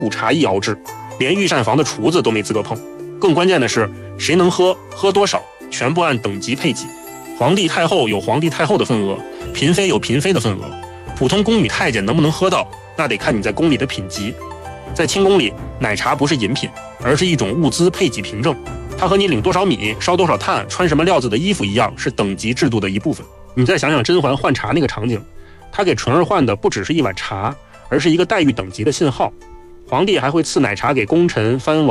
茶一熬制，连御膳房的厨子都没资格碰。更关键的是，谁能喝，喝多少，全部按等级配给。皇帝太后有皇帝太后的份额，嫔妃有嫔妃的份额，普通宫女太监能不能喝到，那得看你在宫里的品级。在清宫里，奶茶不是饮品，而是一种物资配给凭证，它和你领多少米、烧多少炭、穿什么料子的衣服一样，是等级制度的一部分。你再想想甄嬛换茶那个场景，她给纯儿换的不只是一碗茶，而是一个待遇等级的信号。皇帝还会赐奶茶给功臣、藩王、